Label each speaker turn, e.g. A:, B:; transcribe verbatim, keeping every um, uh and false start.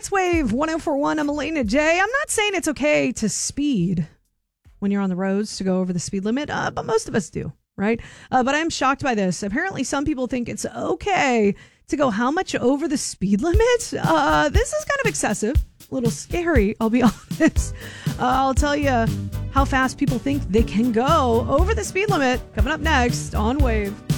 A: It's Wave one oh four point one. I'm Elena J. I'm not saying it's okay to speed when you're on the roads to go over the speed limit, uh, but most of us do, right? Uh, but I'm shocked by this. Apparently, some people think it's okay to go how much over the speed limit? Uh, this is kind of excessive, a little scary, I'll be honest. Uh, I'll tell you how fast people think they can go over the speed limit. Coming up next on Wave.